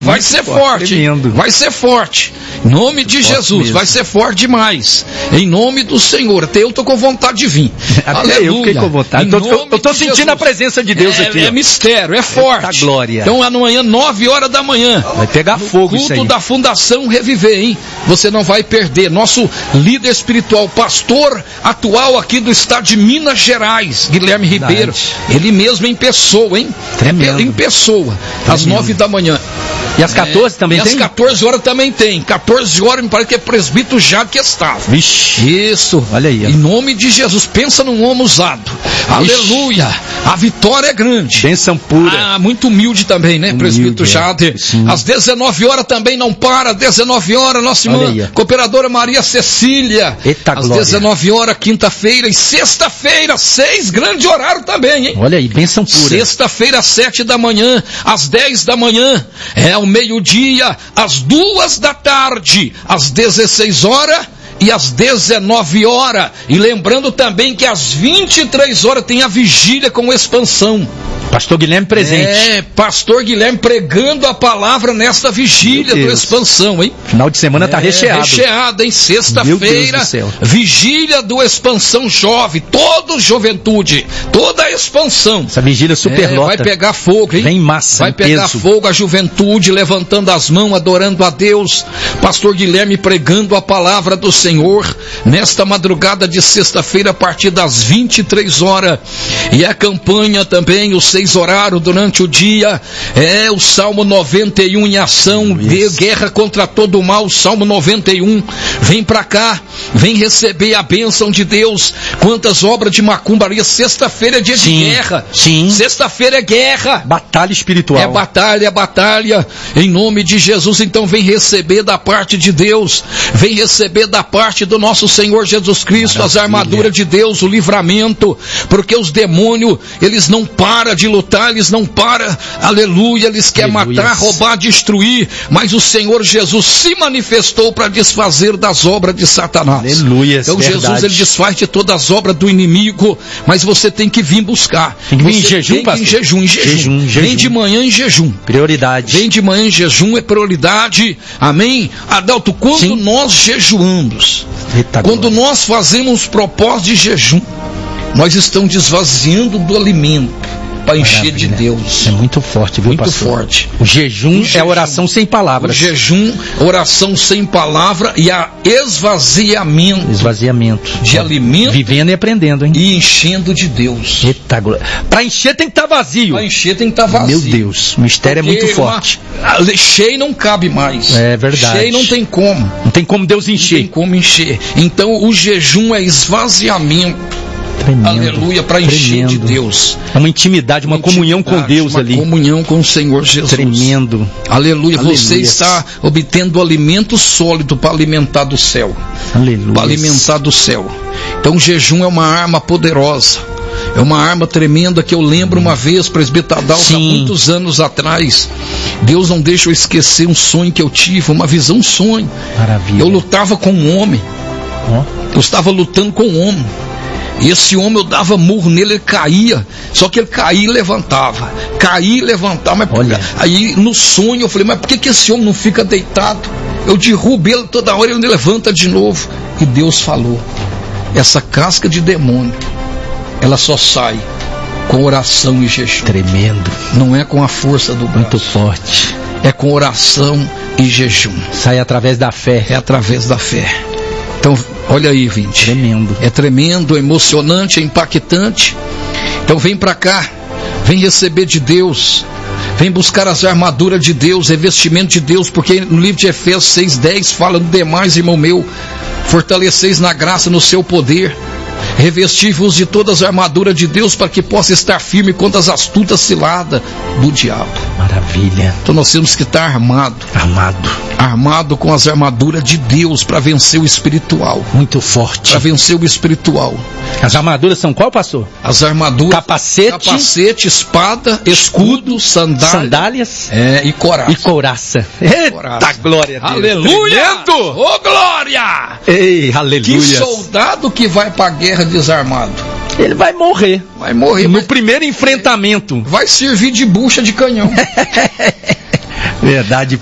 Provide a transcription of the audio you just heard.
Vai ser forte, tremendo. Vai ser forte, em nome de Jesus, mesmo. Vai ser forte demais, em nome do Senhor. Até eu tô com vontade de vir. Até eu fiquei com vontade. Eu tô sentindo Jesus. A presença de Deus aqui. É mistério, é forte. Eita glória. Então amanhã, 9 horas da manhã, vai pegar fogo isso aí. Culto da Fundação Reviver, hein? Você não vai perder. Nosso líder espiritual, pastor atual aqui do estado de Minas Gerais, Guilherme Ribeiro, ele mesmo em pessoa, hein? Tremendo. Em pessoa, às 9 da manhã. E às 14 também tem? E às 14 horas também tem. 14 horas me parece que é presbítero já que estava. Vixe. Isso. Olha aí. Em nome de Jesus. Pensa num homem usado. Vixe. Aleluia. A vitória é grande. Bênção pura. Muito humilde também, né? Presbítero Jader. Às 19 horas também não para. 19 horas, nossa irmã cooperadora Maria Cecília. Eita às glória. 19 horas, quinta-feira e sexta-feira, 6, grande horário também, hein? Olha aí, bênção pura. Sexta-feira, às 7 da manhã, às 10 da manhã, ao meio-dia, às 2 da tarde, às 16 horas e às 19 horas. E lembrando também que às 23 horas tem a vigília com expansão. Pastor Guilherme presente. Pastor Guilherme pregando a palavra nesta vigília do expansão, hein? Final de semana tá recheado. Recheado, hein? Sexta-feira, vigília do expansão jovem, toda juventude, toda a expansão. Essa vigília super lota. Vai pegar fogo, hein? Vem massa, vai pegar fogo, a juventude levantando as mãos, adorando a Deus. Pastor Guilherme pregando a palavra do Senhor, nesta madrugada de sexta-feira, a partir das 23 horas. E a campanha também, os 6 horários durante o dia, o Salmo 91 em ação, de guerra contra todo o mal, Salmo 91, vem pra cá, vem receber a bênção de Deus. Quantas obras de macumbaria, sexta-feira é dia de guerra, sexta-feira é guerra, batalha espiritual, é batalha, em nome de Jesus. Então vem receber da parte de Deus, vem receber da parte do nosso Senhor Jesus Cristo. Maravilha. As armaduras de Deus, o livramento, porque os demônios, eles não param de lutar, eles não param, aleluia, eles querem matar, roubar, destruir, mas o Senhor Jesus se manifestou para desfazer das obras de Satanás. Aleluia. Então Jesus, ele desfaz de todas as obras do inimigo, mas você tem que vir buscar. Tem que vir em jejum, pastor? Em jejum. Vem de manhã em jejum. Prioridade. Vem de manhã em jejum, é prioridade. Amém? Adalto, quando nós jejuamos, quando nós fazemos propósito de jejum, nós estamos desvaziando do alimento para encher de Deus. É muito forte, viu, muito pastor? Forte. O jejum é oração sem palavras. O jejum, oração sem palavra e a esvaziamento de alimento. Vivendo e aprendendo, hein? E enchendo de Deus. Eita glória. Para encher tem que estar vazio. Para encher tem que estar vazio. Meu Deus, o mistério é muito forte. Cheio não cabe mais. É verdade. Cheio não tem como. Não tem como Deus encher. Não tem como encher. Então o jejum é esvaziamento. Tremendo, aleluia, para encher de Deus. É uma intimidade, uma comunhão com Deus ali. Uma comunhão com o Senhor Jesus. Tremendo. Aleluia. Você está obtendo alimento sólido para alimentar do céu. Aleluia. Para alimentar do céu. Então o jejum é uma arma poderosa. É uma arma tremenda que eu lembro uma vez, presbítero Adalto, há muitos anos atrás. Deus não deixa eu esquecer um sonho que eu tive, uma visão, um sonho. Maravilha. Eu lutava com um homem. Eu estava lutando com um homem. E esse homem, eu dava murro nele, ele caía. Só que ele caía e levantava. Caía e levantava. Mas aí no sonho eu falei, mas por que esse homem não fica deitado? Eu derrubo ele toda hora, ele levanta de novo. E Deus falou, essa casca de demônio, ela só sai com oração e jejum. Tremendo. Não é com a força do braço. Muito forte. É com oração e jejum. Sai através da fé. É através da fé. Então, olha aí, gente. Tremendo. É tremendo, é emocionante, é impactante. Então vem pra cá, vem receber de Deus, vem buscar as armaduras de Deus, revestimento de Deus, porque no livro de Efésios 6:10 fala no demais, irmão meu, fortaleceis na graça, no seu poder, revesti-vos de todas as armaduras de Deus para que possa estar firme contra as astutas ciladas do diabo. Maravilha. Então nós temos que estar armado com as armaduras de Deus para vencer o espiritual. Muito forte. Para vencer o espiritual. As armaduras são qual, pastor? As armaduras: capacete, espada, escudo, sandálias e coraça. E couraça. Eita glória a Deus. Aleluia! Ô glória! Ei, aleluia! Que soldado que vai para a guerra desarmado? Ele vai morrer. Vai morrer. No primeiro enfrentamento. Vai servir de bucha de canhão. Verdade.